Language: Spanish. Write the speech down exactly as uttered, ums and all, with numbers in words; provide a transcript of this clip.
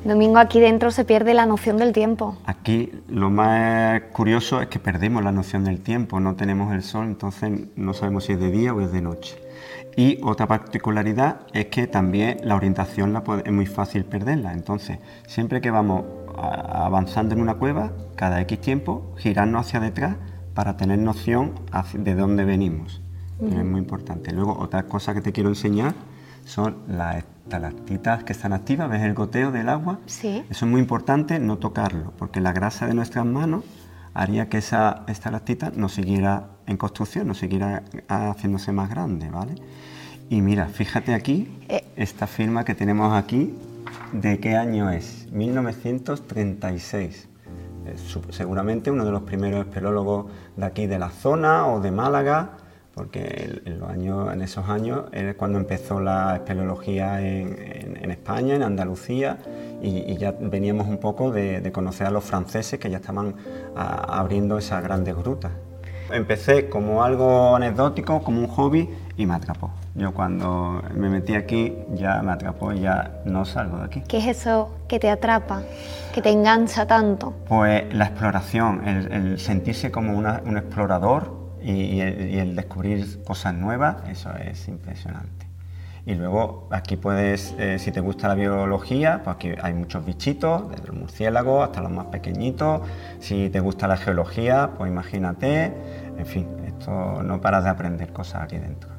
Domingo, aquí dentro se pierde la noción del tiempo. Aquí lo más curioso es que perdemos la noción del tiempo, no tenemos el sol, entonces no sabemos si es de día o es de noche. Y otra particularidad es que también la orientación la es muy fácil perderla, entonces siempre que vamos avanzando en una cueva, cada X tiempo, girarnos hacia detrás para tener noción de dónde venimos. Uh-huh. Es muy importante. Luego, otra cosa que te quiero enseñar son las estalactitas que están activas. ¿Ves el goteo del agua? Sí. Eso es muy importante no tocarlo, porque la grasa de nuestras manos haría que esa estalactita no siguiera en construcción, no siguiera haciéndose más grande, ¿vale? Y mira, fíjate aquí, eh. esta firma que tenemos aquí, ¿de qué año es? mil novecientos treinta y seis. Es seguramente uno de los primeros espeleólogos de aquí de la zona o de Málaga, porque en, los años, en esos años es cuando empezó la espeleología en, en, en España, en Andalucía, y, y ya veníamos un poco de, de conocer a los franceses que ya estaban a, abriendo esas grandes grutas. Empecé como algo anecdótico, como un hobby, y me atrapó. Yo cuando me metí aquí ya me atrapó y ya no salgo de aquí. ¿Qué es eso que te atrapa, que te engancha tanto? Pues la exploración, el, el sentirse como una, un explorador y, y, el, y el descubrir cosas nuevas, eso es impresionante. Y luego aquí puedes, eh, si te gusta la biología, pues aquí hay muchos bichitos, desde los murciélagos hasta los más pequeñitos. Si te gusta la geología, pues imagínate, en fin, esto no paras de aprender cosas aquí dentro.